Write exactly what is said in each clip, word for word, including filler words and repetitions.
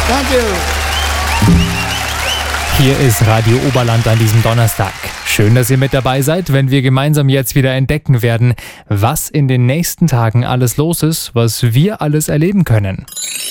Danke. Hier ist Radio Oberland an diesem Donnerstag. Schön, dass ihr mit dabei seid, wenn wir gemeinsam jetzt wieder entdecken werden, was in den nächsten Tagen alles los ist, was wir alles erleben können.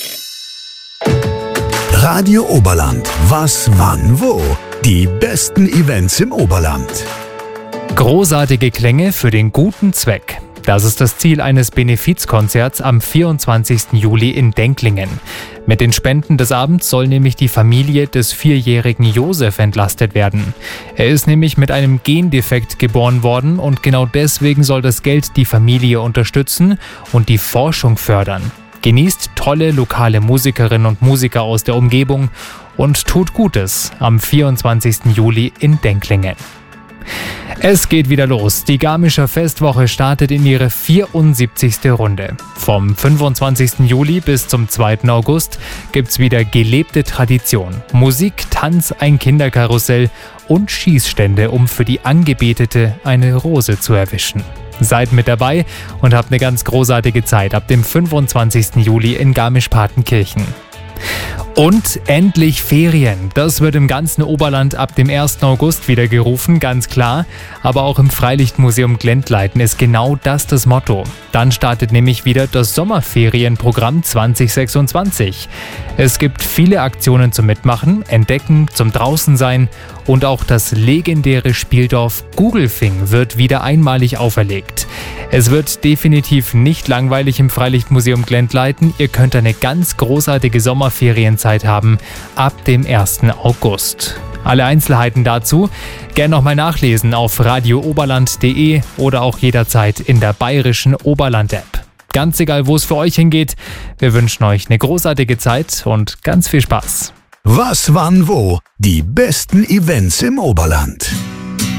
Radio Oberland. Was, wann, wo? Die besten Events im Oberland. Großartige Klänge für den guten Zweck. Das ist das Ziel eines Benefizkonzerts am vierundzwanzigsten Juli in Denklingen. Mit den Spenden des Abends soll nämlich die Familie des vierjährigen Josef entlastet werden. Er ist nämlich mit einem Gendefekt geboren worden und genau deswegen soll das Geld die Familie unterstützen und die Forschung fördern. Genießt tolle lokale Musikerinnen und Musiker aus der Umgebung und tut Gutes am vierundzwanzigsten Juli in Denklingen. Es geht wieder los. Die Garmischer Festwoche startet in ihre vierundsiebzigste Runde. Vom fünfundzwanzigsten Juli bis zum zweiten August gibt's wieder gelebte Tradition. Musik, Tanz, ein Kinderkarussell und Schießstände, um für die Angebetete eine Rose zu erwischen. Seid mit dabei und habt eine ganz großartige Zeit ab dem fünfundzwanzigsten Juli in Garmisch-Partenkirchen. Und endlich Ferien. Das wird im ganzen Oberland ab dem ersten August wieder gerufen, ganz klar. Aber auch im Freilichtmuseum Glendleiten ist genau das das Motto. Dann startet nämlich wieder das Sommerferienprogramm zwanzig sechsundzwanzig. Es gibt viele Aktionen zum Mitmachen, Entdecken, zum Draußensein und auch das legendäre Spieldorf Gugelfing wird wieder einmalig auferlegt. Es wird definitiv nicht langweilig im Freilichtmuseum Glendleiten. Ihr könnt eine ganz großartige Sommerferienzeit haben ab dem ersten August. Alle Einzelheiten dazu gerne nochmal nachlesen auf radio oberland punkt de oder auch jederzeit in der bayerischen Oberland-App. Ganz egal, wo es für euch hingeht, wir wünschen euch eine großartige Zeit und ganz viel Spaß. Was, wann, wo? Die besten Events im Oberland.